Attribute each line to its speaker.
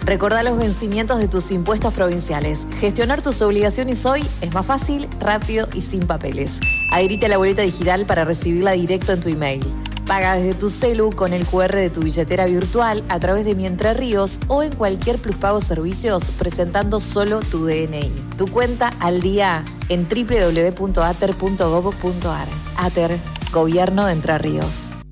Speaker 1: Recordá los vencimientos de tus impuestos provinciales. Gestionar tus obligaciones hoy es más fácil, rápido y sin papeles. Adherite a la boleta digital para recibirla directo en tu email. Paga desde tu celu con el QR de tu billetera virtual a través de Mi Entre Ríos o en cualquier Pluspago Servicios presentando solo tu DNI. Tu cuenta al día en www.ater.gov.ar. ATER, Gobierno de Entre Ríos.